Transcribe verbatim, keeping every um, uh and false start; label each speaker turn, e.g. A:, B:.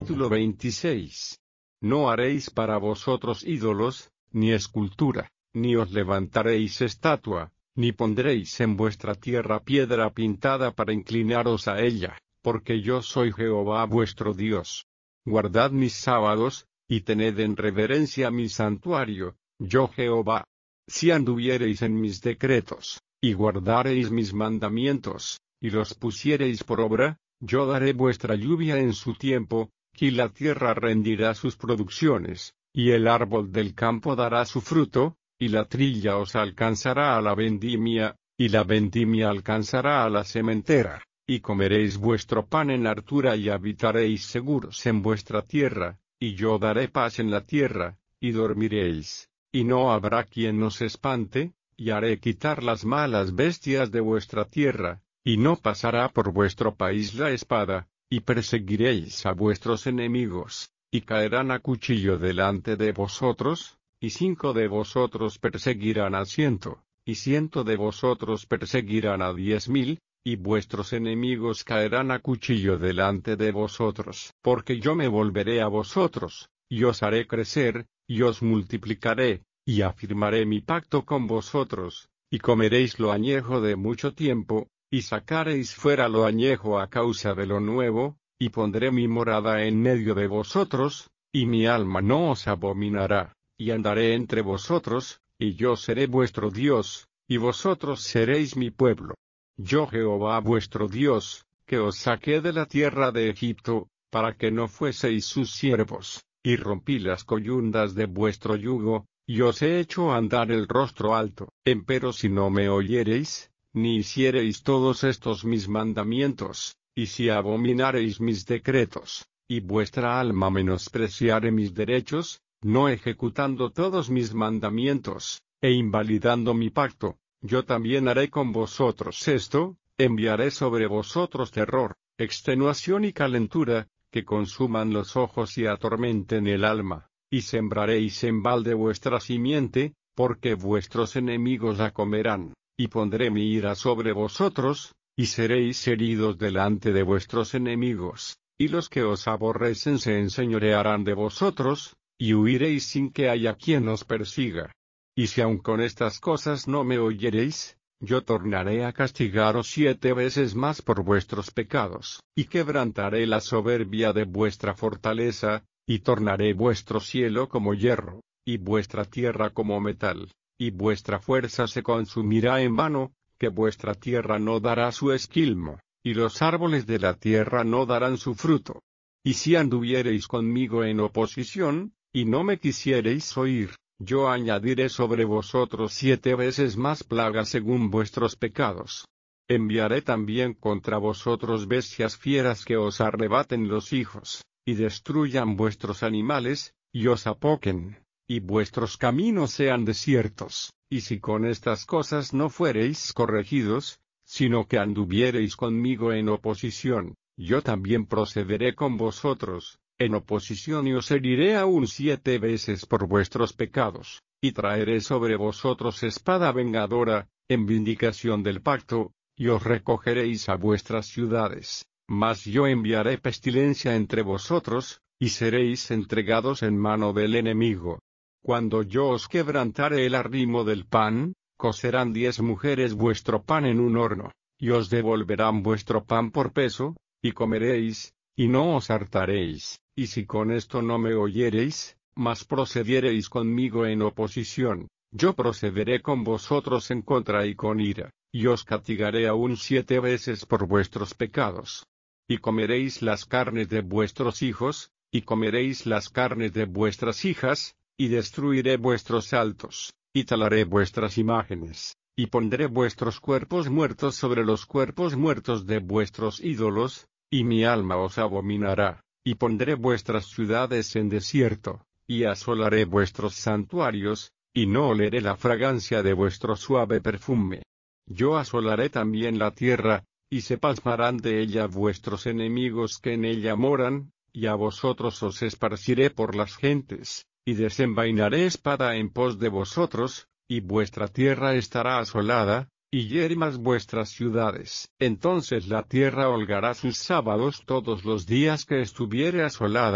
A: Capítulo veintiséis. No haréis para vosotros ídolos, ni escultura, ni os levantaréis estatua, ni pondréis en vuestra tierra piedra pintada para inclinaros a ella, porque yo soy Jehová vuestro Dios. Guardad mis sábados, y tened en reverencia mi santuario, yo Jehová. Si anduviereis en mis decretos, y guardareis mis mandamientos, y los pusiereis por obra, yo daré vuestra lluvia en su tiempo, y la tierra rendirá sus producciones, y el árbol del campo dará su fruto, y la trilla os alcanzará a la vendimia, y la vendimia alcanzará a la sementera, y comeréis vuestro pan en hartura y habitaréis seguros en vuestra tierra, y yo daré paz en la tierra, y dormiréis, y no habrá quien os espante, y haré quitar las malas bestias de vuestra tierra, y no pasará por vuestro país la espada, y perseguiréis a vuestros enemigos, y caerán a cuchillo delante de vosotros, y cinco de vosotros perseguirán a ciento, y ciento de vosotros perseguirán a diez mil, y vuestros enemigos caerán a cuchillo delante de vosotros. Porque yo me volveré a vosotros, y os haré crecer, y os multiplicaré, y afirmaré mi pacto con vosotros, y comeréis lo añejo de mucho tiempo, y sacaréis fuera lo añejo a causa de lo nuevo, y pondré mi morada en medio de vosotros, y mi alma no os abominará, y andaré entre vosotros, y yo seré vuestro Dios, y vosotros seréis mi pueblo. Yo Jehová vuestro Dios, que os saqué de la tierra de Egipto, para que no fueseis sus siervos, y rompí las coyundas de vuestro yugo, y os he hecho andar el rostro alto. Empero si no me oyereis, ni hiciereis todos estos mis mandamientos, y si abominareis mis decretos, y vuestra alma menospreciare mis derechos, no ejecutando todos mis mandamientos, e invalidando mi pacto, yo también haré con vosotros esto, enviaré sobre vosotros terror, extenuación y calentura, que consuman los ojos y atormenten el alma, y sembraréis en balde vuestra simiente, porque vuestros enemigos la comerán. Y pondré mi ira sobre vosotros, y seréis heridos delante de vuestros enemigos, y los que os aborrecen se enseñorearán de vosotros, y huiréis sin que haya quien os persiga. Y si aun con estas cosas no me oyereis, yo tornaré a castigaros siete veces más por vuestros pecados, y quebrantaré la soberbia de vuestra fortaleza, y tornaré vuestro cielo como hierro, y vuestra tierra como metal. Y vuestra fuerza se consumirá en vano, que vuestra tierra no dará su esquilmo, y los árboles de la tierra no darán su fruto. Y si anduviereis conmigo en oposición, y no me quisiereis oír, yo añadiré sobre vosotros siete veces más plagas según vuestros pecados. Enviaré también contra vosotros bestias fieras que os arrebaten los hijos, y destruyan vuestros animales, y os apoquen, y vuestros caminos sean desiertos, y si con estas cosas no fuereis corregidos, sino que anduviereis conmigo en oposición, yo también procederé con vosotros, en oposición y os heriré aún siete veces por vuestros pecados, y traeré sobre vosotros espada vengadora, en vindicación del pacto, y os recogeréis a vuestras ciudades, mas yo enviaré pestilencia entre vosotros, y seréis entregados en mano del enemigo. Cuando yo os quebrantare el arrimo del pan, cocerán diez mujeres vuestro pan en un horno, y os devolverán vuestro pan por peso, y comeréis, y no os hartaréis. Y si con esto no me oyereis, mas procediereis conmigo en oposición, yo procederé con vosotros en contra y con ira, y os castigaré aún siete veces por vuestros pecados. Y comeréis las carnes de vuestros hijos, y comeréis las carnes de vuestras hijas, y destruiré vuestros altos, y talaré vuestras imágenes, y pondré vuestros cuerpos muertos sobre los cuerpos muertos de vuestros ídolos, y mi alma os abominará, y pondré vuestras ciudades en desierto, y asolaré vuestros santuarios, y no oleré la fragancia de vuestro suave perfume. Yo asolaré también la tierra, y se pasmarán de ella vuestros enemigos que en ella moran, y a vosotros os esparciré por las gentes, y desenvainaré espada en pos de vosotros, y vuestra tierra estará asolada, y yermas vuestras ciudades. Entonces la tierra holgará sus sábados todos los días que estuviere asolada,